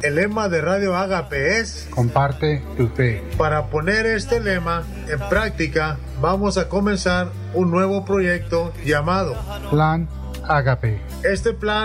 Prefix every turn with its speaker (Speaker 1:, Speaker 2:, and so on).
Speaker 1: El lema de Radio Agape es:
Speaker 2: comparte tu fe.
Speaker 1: Para poner este lema en práctica, vamos a comenzar un nuevo proyecto llamado
Speaker 2: Plan Agape.
Speaker 1: Este plan